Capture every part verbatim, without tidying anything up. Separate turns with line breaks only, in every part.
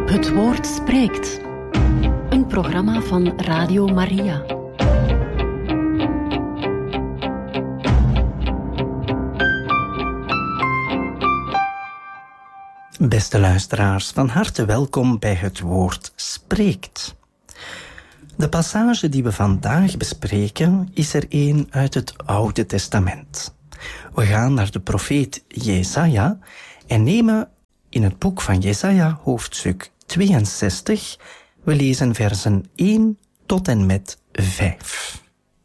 Het woord spreekt. Een programma van Radio Maria.
Beste luisteraars, van harte welkom bij Het Woord Spreekt. De passage die we vandaag bespreken is er een uit het Oude Testament. We gaan naar de profeet Jesaja en nemen in het boek van Jesaja hoofdstuk tweeënzestig, we lezen versen één tot en met vijf.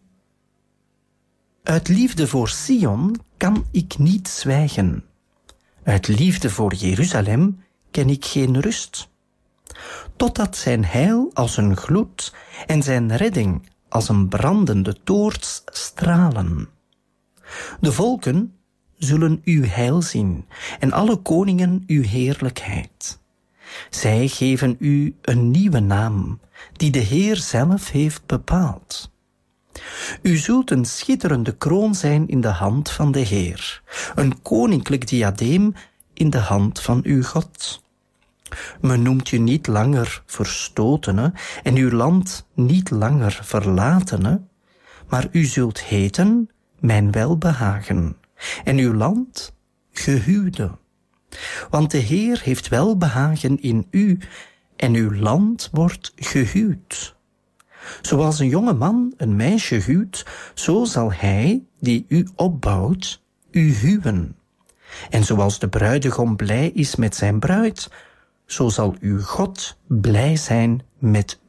Uit liefde voor Sion kan ik niet zwijgen. Uit liefde voor Jeruzalem ken ik geen rust. Totdat zijn heil als een gloed en zijn redding als een brandende toorts stralen. De volken zullen uw heil zien en alle koningen uw heerlijkheid. Zij geven u een nieuwe naam, die de Heer zelf heeft bepaald. U zult een schitterende kroon zijn in de hand van de Heer, een koninklijk diadeem in de hand van uw God. Men noemt u niet langer verstotene en uw land niet langer verlatene, maar u zult heten mijn welbehagen en uw land gehuwde. Want de Heer heeft welbehagen in u en uw land wordt gehuwd. Zoals een jonge man een meisje huwt, zo zal hij, die u opbouwt, u huwen. En zoals de bruidegom blij is met zijn bruid, zo zal uw God blij zijn met